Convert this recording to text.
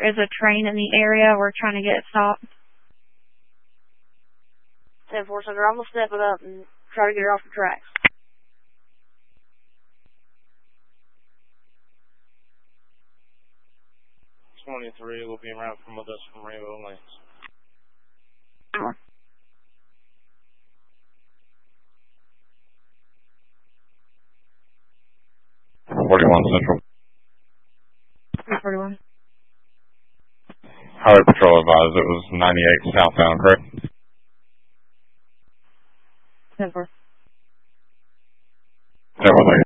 is a train in the area. We're trying to get it stopped. 10-4 Center, I'm going to step it up and try to get her off the tracks. .23 will be around from with us from Rainbow Lanes. 41 Central. 41. Highway Patrol advised it was 98 southbound, correct? 10-4. 10-4.